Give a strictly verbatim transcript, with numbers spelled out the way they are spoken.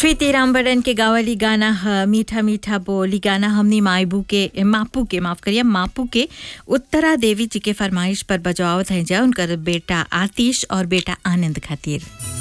श्वेती रामबड़न के गावली गाना ह, मीठा मीठा बोली गाना हमनी मायबू के मापू के माफ करिए मापू के उत्तरा देवी जी के फरमाइश पर बजावत हैं जा उनकर बेटा आतिश और बेटा आनंद खातिर।